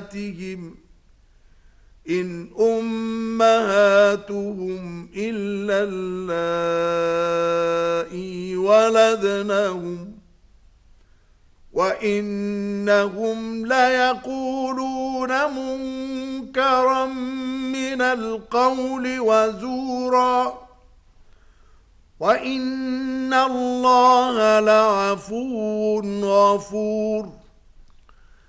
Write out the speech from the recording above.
أمهاتهم إن أمهاتهم إلا اللائي ولدنهم وإنهم ليقولون منكرا من القول وزورا وإن الله لعفو غفور.